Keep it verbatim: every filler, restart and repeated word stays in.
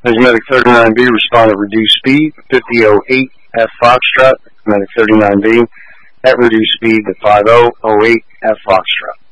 Medic thirty-nine B, respond at reduced speed, fifty oh eight F Foxtrot. Medic thirty-nine B, at reduced speed to five oh oh eight F Foxtrot.